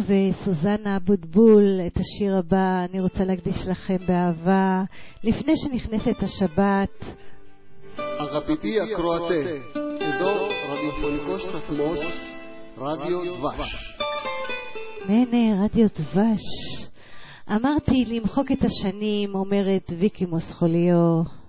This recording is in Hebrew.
וסוזנה אבוטבול, את השיר הבא אני רוצה להקדיש לכם באהבה לפני שנכנסת השבת. אגפיתי הקרואטה, אדור רדיופוניקוס חתמוס, רדיו דבש. נהנה, רדיו דבש. אמרתי למחוק את השנים, אומרת ויקי מוסחוליו.